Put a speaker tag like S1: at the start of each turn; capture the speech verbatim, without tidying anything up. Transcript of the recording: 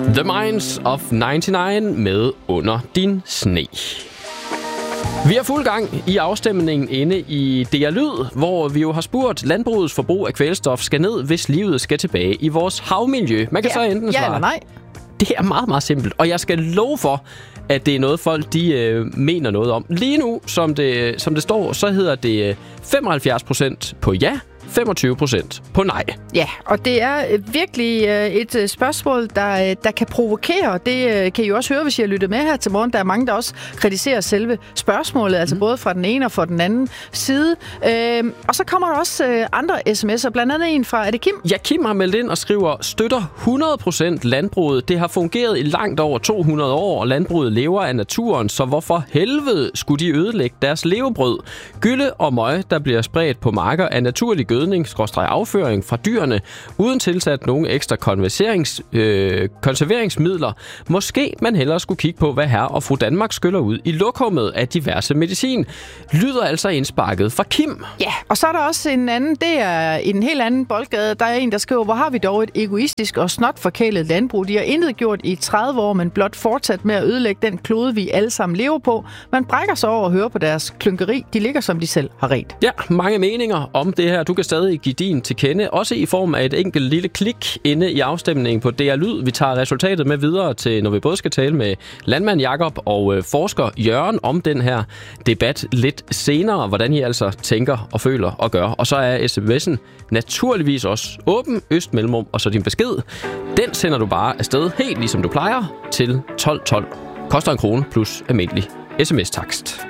S1: The Minds of nioghalvfems med Under din sne. Vi er fuld gang i afstemningen inde i D R Lyd, hvor vi jo har spurgt, landbrugets forbrug af kvælstof skal ned, hvis livet skal tilbage i vores havmiljø. Man kan ja, så enten svare
S2: ja eller nej.
S1: Det er meget, meget simpelt, og jeg skal love for, at det er noget, folk de øh, mener noget om. Lige nu, som det, som det står, så hedder det femoghalvfjerds procent på ja, femogtyve procent på nej.
S2: Ja, og det er virkelig et spørgsmål, der, der kan provokere. Det kan I jo også høre, hvis I har lyttet med her til morgen. Der er mange, der også kritiserer selve spørgsmålet, altså mm. både fra den ene og fra den anden side. Øhm, og så kommer der også andre sms'er, blandt andet en fra, er det Kim?
S1: Ja, Kim har meldt ind og skriver, støtter hundrede procent landbruget. Det har fungeret i langt over to hundrede år, og landbruget lever af naturen, så hvorfor helvede skulle de ødelægge deres levebrød? Gylde og møg, der bliver spredt på marker, er naturlig gødning, afføring fra dyrene, uden tilsat nogen ekstra konserverings, øh, konserveringsmidler. Måske man hellere skulle kigge på, hvad herre og fru Danmark skyller ud i lokummet af diverse medicin. Lyder altså indsparket fra Kim.
S2: Ja, og så er der også en anden, det er en helt anden boldgade. Der er en, der skriver, hvor har vi dog et egoistisk og snotforkælet landbrug. De har intet gjort i tredive år, men blot fortsat med at ødelægge den klode, vi alle sammen lever på. Man brækker sig over at høre på deres klynkeri. De ligger, som de selv har rent.
S1: Ja, mange meninger om det her. Du kan stadig give din til kende, også i form af et enkelt lille klik inde i afstemningen på D R Lyd. Vi tager resultatet med videre til, når vi både skal tale med landmand Jakob og øh, forsker Jørgen om den her debat lidt senere, hvordan I altså tænker og føler og gør. Og så er sms'en naturligvis også åben, øst mellemrum, og så din besked. Den sender du bare afsted, helt ligesom du plejer, til tolv tolv. Koster en krone plus almindelig sms-takst.